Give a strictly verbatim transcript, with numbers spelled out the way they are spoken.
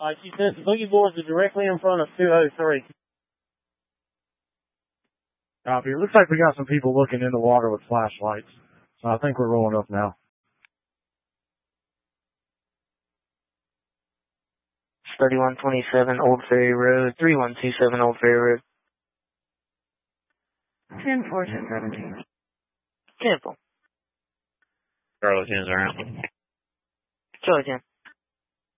Uh, she says the boogie boards are directly in front of two oh three. Copy. It looks like we got some people looking in the water with flashlights. So I think we're rolling up now. thirty-one twenty-seven Old Ferry Road, three one two seven Old Ferry Road. ten four ten seventeen. Temple. Charlie ten's around. Charlie ten.